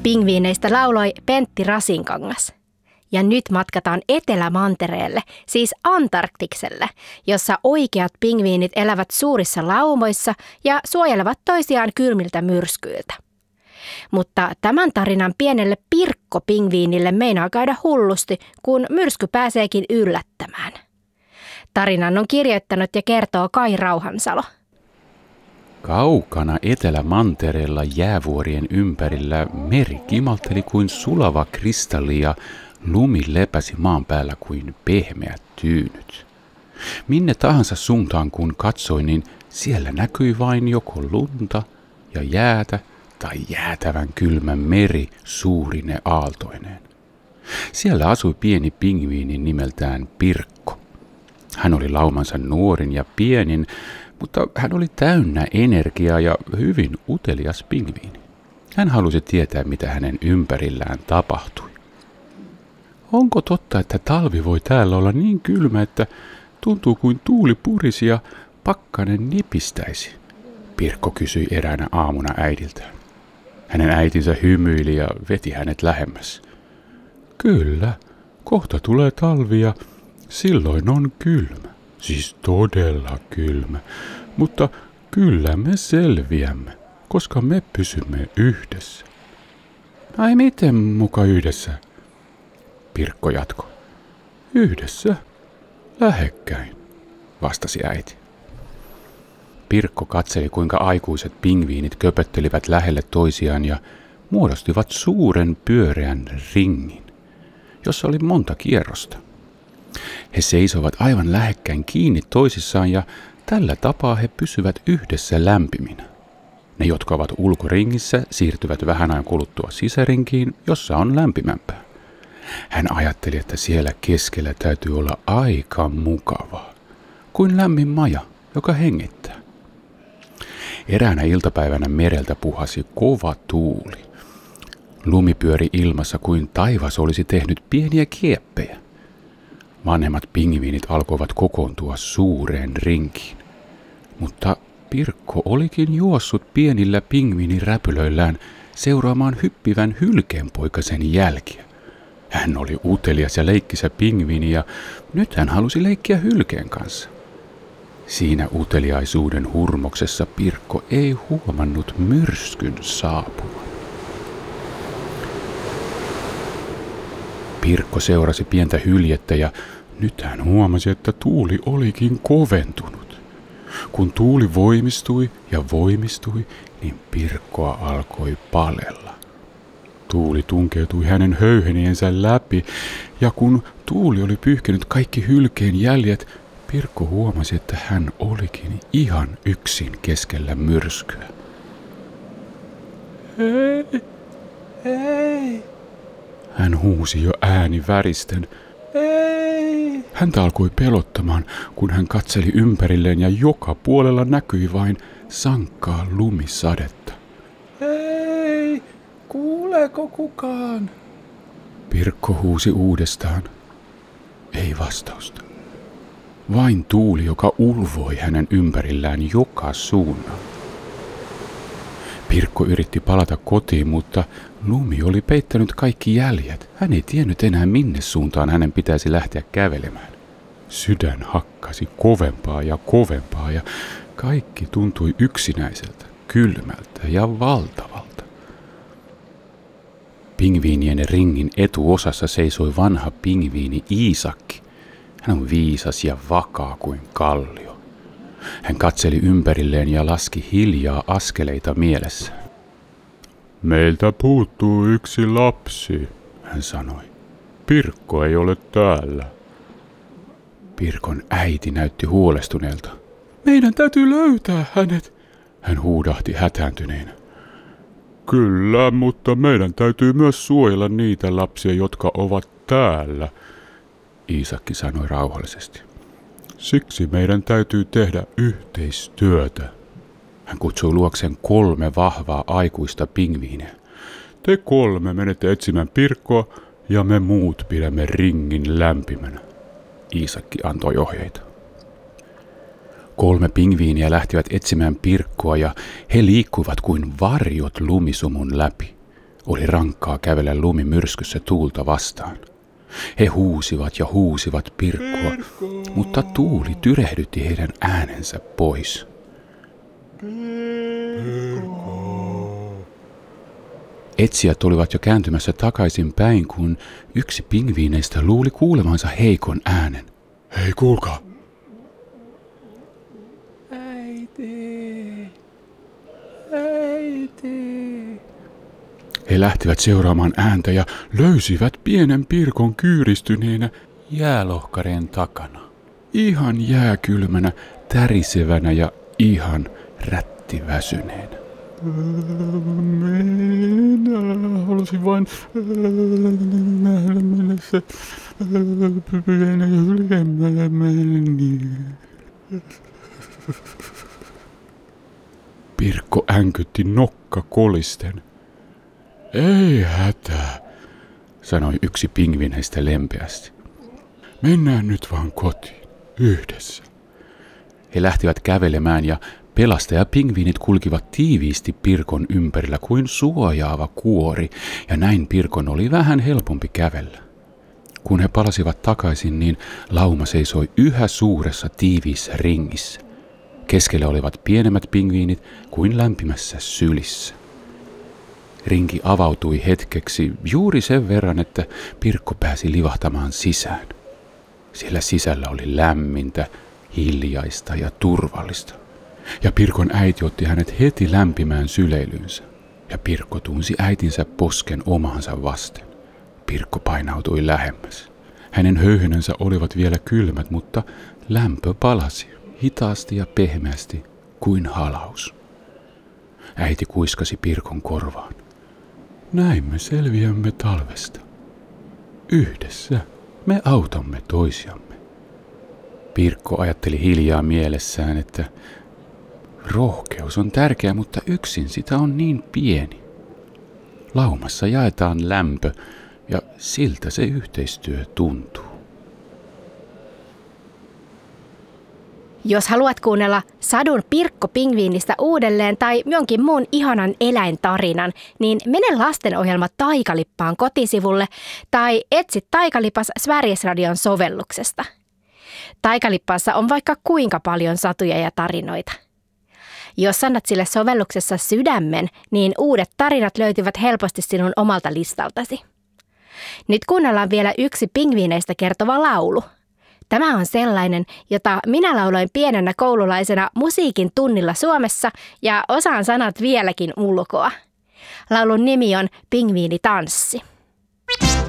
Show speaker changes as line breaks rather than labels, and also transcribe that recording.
Pingviineistä lauloi Pentti Rasinkangas. Ja nyt matkataan Etelämantereelle, siis Antarktikselle, jossa oikeat pingviinit elävät suurissa laumoissa ja suojelevat toisiaan kylmiltä myrskyiltä. Mutta tämän tarinan pienelle pirkkopingviinille meinaa käydä hullusti, kun myrsky pääseekin yllättämään. Tarinan on kirjoittanut ja kertoo Kai Rauhansalo.
Kaukana Etelämantereella jäävuorien ympärillä meri kimalteli kuin sulava kristalli ja lumi lepäsi maan päällä kuin pehmeät tyynyt. Minne tahansa suuntaan kun katsoin, niin siellä näkyi vain joko lunta ja jäätä tai jäätävän kylmä meri suurine aaltoineen. Siellä asui pieni pingviini nimeltään Pirkko. Hän oli laumansa nuorin ja pienin, mutta hän oli täynnä energiaa ja hyvin utelias pingviini. Hän halusi tietää, mitä hänen ympärillään tapahtui. Onko totta, että talvi voi täällä olla niin kylmä, että tuntuu kuin tuuli purisi ja pakkanen nipistäisi? Pirkko kysyi eräänä aamuna äidiltään. Hänen äitinsä hymyili ja veti hänet lähemmäs. Kyllä, kohta tulee talvi ja silloin on kylmä. Siis todella kylmä, mutta kyllä me selviämme, koska me pysymme yhdessä. Ai miten muka yhdessä? Pirkko jatkoi. Yhdessä, lähekkäin, vastasi äiti. Pirkko katseli, kuinka aikuiset pingviinit köpöttelivät lähelle toisiaan ja muodostivat suuren pyöreän ringin, jossa oli monta kierrosta. He seisovat aivan lähekkäin kiinni toisissaan ja tällä tapaa he pysyvät yhdessä lämpiminä. Ne, jotka ovat ulkoringissä, siirtyvät vähän ajan kuluttua sisärinkiin, jossa on lämpimämpää. Hän ajatteli, että siellä keskellä täytyy olla aika mukavaa, kuin lämmin maja, joka hengittää. Eräänä iltapäivänä mereltä puhasi kova tuuli. Lumi pyöri ilmassa kuin taivas olisi tehnyt pieniä kieppejä. Vanhemmat pingviinit alkoivat kokoontua suureen rinkiin. Mutta Pirkko olikin juossut pienillä pingviiniräpylöillään seuraamaan hyppivän hylkeenpoikasen jälkiä. Hän oli utelias ja leikkisä pingviini ja nyt hän halusi leikkiä hylkeen kanssa. Siinä uteliaisuuden hurmoksessa Pirkko ei huomannut myrskyn saapuvan. Pirkko seurasi pientä hyljettä ja nyt hän huomasi, että tuuli olikin koventunut. Kun tuuli voimistui ja voimistui, niin Pirkkoa alkoi palella. Tuuli tunkeutui hänen höyheniensä läpi ja kun tuuli oli pyyhkinyt kaikki hylkeen jäljet, Pirkko huomasi, että hän olikin ihan yksin keskellä myrskyä. Hei, hei! Hän huusi jo ääni väristen. Ei! Häntä alkoi pelottamaan, kun hän katseli ympärilleen ja joka puolella näkyi vain sankkaa lumisadetta. Ei! Kuuleeko kukaan? Pirkko huusi uudestaan. Ei vastausta. Vain tuuli, joka ulvoi hänen ympärillään joka suunnalla. Pirkko yritti palata kotiin, mutta lumi oli peittänyt kaikki jäljet. Hän ei tiennyt enää, minne suuntaan hänen pitäisi lähteä kävelemään. Sydän hakkasi kovempaa ja kaikki tuntui yksinäiseltä, kylmältä ja valtavalta. Pingviinien ringin etuosassa seisoi vanha pingviini Iisakki. Hän on viisas ja vakaa kuin kallio. Hän katseli ympärilleen ja laski hiljaa askeleita mielessä. Meiltä puuttuu yksi lapsi, hän sanoi. Pirkko ei ole täällä. Pirkon äiti näytti huolestuneelta. Meidän täytyy löytää hänet, hän huudahti hätääntyneenä. Kyllä, mutta meidän täytyy myös suojella niitä lapsia, jotka ovat täällä, Iisakki sanoi rauhallisesti. Siksi meidän täytyy tehdä yhteistyötä. Hän kutsui luokseen 3 vahvaa aikuista pingviiniä. Te 3 menette etsimään Pirkkoa ja me muut pidämme ringin lämpimänä. Iisakki antoi ohjeita. 3 pingviiniä lähtivät etsimään Pirkkoa ja he liikkuivat kuin varjot lumisumun läpi. Oli rankkaa kävellä lumimyrskyssä tuulta vastaan. He huusivat Pirkkoa, mutta tuuli tyrehdytti heidän äänensä pois. Etsijät olivat jo kääntymässä takaisin päin, kun yksi pingviineistä luuli kuulevansa heikon äänen.
Hei, kuulkaa!
Äiti. He lähtivät seuraamaan ääntä ja löysivät pienen Pirkon kyyristyneenä jäälohkareen takana. Ihan jääkylmänä, tärisevänä ja ihan rättiväsyneenä.
Minä halusin vain nähdä, minne se meni.
Pirkko änkytti nokka kolisten. Ei hätää, sanoi yksi pingviineistä lempeästi.
Mennään nyt vaan kotiin, yhdessä.
He lähtivät kävelemään ja pelastajapingviinit kulkivat tiiviisti Pirkon ympärillä kuin suojaava kuori, ja näin Pirkon oli vähän helpompi kävellä. Kun he palasivat takaisin, niin lauma seisoi yhä suuressa tiiviissä ringissä. Keskellä olivat pienemmät pingviinit kuin lämpimässä sylissä. Rinki avautui hetkeksi juuri sen verran, että Pirkko pääsi livahtamaan sisään. Siellä sisällä oli lämmintä, hiljaista ja turvallista. Ja Pirkon äiti otti hänet heti lämpimään syleilyynsä. Ja Pirkko tunsi äitinsä posken omaansa vasten. Pirkko painautui lähemmäs. Hänen höyhenensä olivat vielä kylmät, mutta lämpö palasi hitaasti ja pehmeästi kuin halaus. Äiti kuiskasi Pirkon korvaan. Näin me selviämme talvesta. Yhdessä me autamme toisiamme. Pirkko ajatteli hiljaa mielessään, että rohkeus on tärkeä, mutta yksin sitä on niin pieni. Laumassa jaetaan lämpö ja siltä se yhteistyö tuntuu.
Jos haluat kuunnella sadun Pirkko-pingviinistä uudelleen tai jonkin muun ihanan eläintarinan, niin mene lastenohjelma Taikalippaan kotisivulle tai etsi Taikalipas Sverigesradion sovelluksesta. Taikalippaassa on vaikka kuinka paljon satuja ja tarinoita. Jos annat sille sovelluksessa sydämen, niin uudet tarinat löytyvät helposti sinun omalta listaltasi. Nyt kuunnellaan vielä yksi pingviineistä kertova laulu. Tämä on sellainen, jota minä lauloin pienenä koululaisena musiikin tunnilla Suomessa ja osaan sanat vieläkin ulkoa. Laulun nimi on Pingviinitanssi.